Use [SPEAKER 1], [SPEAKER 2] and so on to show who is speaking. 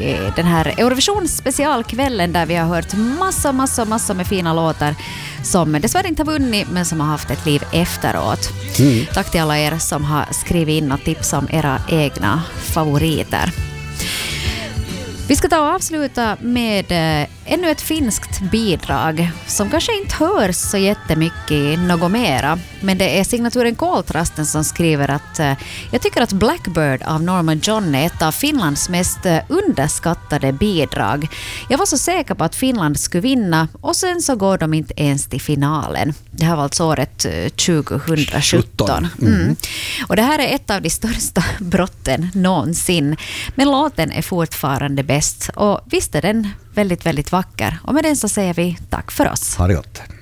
[SPEAKER 1] i den här Eurovision specialkvällen där vi har hört massa med fina låtar som dessvärre inte har vunnit men som har haft ett liv efteråt. Tack till alla er som har skrivit in och tipsat om era egna favoriter. Vi ska ta och avsluta med ännu ett finskt bidrag som kanske inte hörs så jättemycket i något mera. Men det är signaturen Koltrasten som skriver att jag tycker att Blackbird av Norman John är ett av Finlands mest underskattade bidrag. Jag var så säker på att Finland skulle vinna och sen så går de inte ens till finalen. Det här var alltså året 2017. Och det här är ett av de största brotten någonsin. Men låten är fortfarande bäst och visst är den väldigt, väldigt vacker. Och med den så säger vi tack för oss.
[SPEAKER 2] Ha det gott.